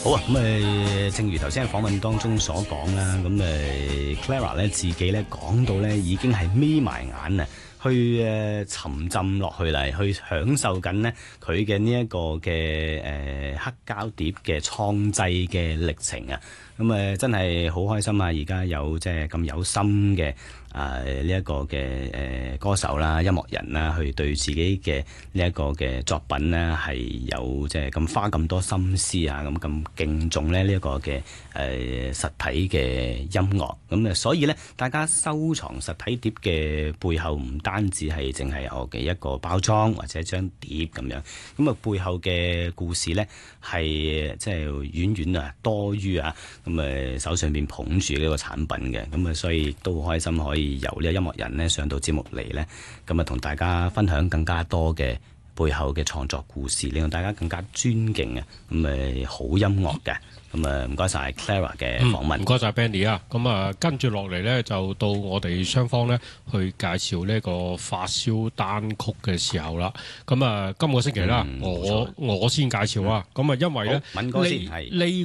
好啊，正如頭先喺訪問當中所講啦，Clara 咧自己咧講到咧已經係眯埋眼啊，去沉浸落去嚟，去享受緊呢佢嘅呢一個嘅黑膠碟嘅創製嘅歷程啊！真係好開心啊！而家有即係咁有心嘅呢一個嘅歌手啦、音樂人啦，去對自己嘅呢一個嘅作品呢係有即係咁花咁多心思啊，咁敬重咧呢一個嘅實體嘅音樂。所以呢，大家收藏實體碟嘅背後唔單止係淨係我嘅一個包裝或者一張碟咁樣，背後嘅故事呢係即係遠遠啊多於手上邊捧住呢個產品嘅，所以都好開心可以由呢個音樂人呢上到節目嚟呢，同大家分享更加多嘅背後嘅創作故事，令到大家更加尊敬啊，好音樂嘅。唔該晒 Clara 嘅訪問， 唔該晒 Benny 啊。跟住落嚟呢，就到我哋雙方呢去介紹呢個發燒單曲嘅時候啦。今個星期啦，我先介紹啊。因為呢， 敏哥先係呢